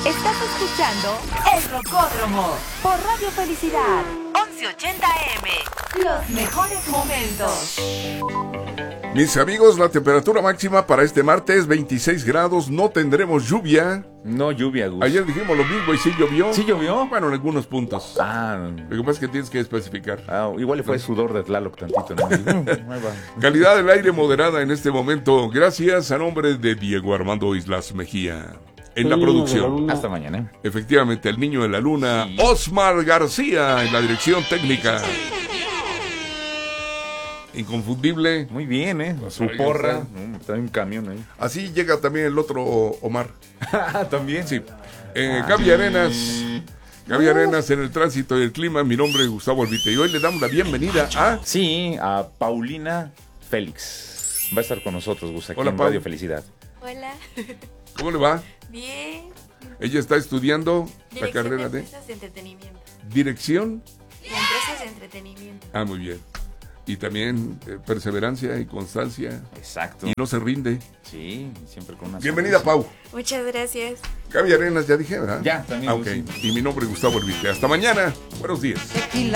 Estás escuchando El Rocódromo por Radio Felicidad 1180 AM. Los mejores momentos. Mis amigos, la temperatura máxima para este martes 26 grados, no tendremos lluvia. No lluvia, Gus. Ayer dijimos lo mismo y sí llovió. ¿Sí llovió? Bueno, en algunos puntos. Lo que pasa es que tienes que especificar. Igual le fue sudor de Tlaloc tantito, ¿no? Calidad del aire moderada en este momento, gracias a nombre de Diego Armando Islas Mejía. En la producción. Hasta mañana. Efectivamente, el niño de la luna, sí. Osmar García en la dirección técnica. Inconfundible. Muy bien, su porra. Trae un camión ahí. Así llega también el otro Omar. ¿También? Sí. Gaby Arenas. Gaby Arenas en el tránsito y el clima. Mi nombre es Gustavo Elvite. Y hoy le damos la bienvenida a... Sí, a Paulina Félix. Va a estar con nosotros, Gus, aquí en Pau. Radio Felicidad. Hola. ¿Cómo le va? Bien. Ella está estudiando la Dirección carrera de de... Empresas de Entretenimiento. ¿Dirección? De Empresas de Entretenimiento. Ah, muy bien. Y también perseverancia y constancia. Exacto. Y no se rinde. Sí, siempre con una Bienvenida, sonrisa. Pau. Muchas gracias. Gaby Arenas, ya dije, ¿verdad? Ya, también. Ah, ok. Y mi nombre es Gustavo Elvite. Hasta mañana. Buenos días.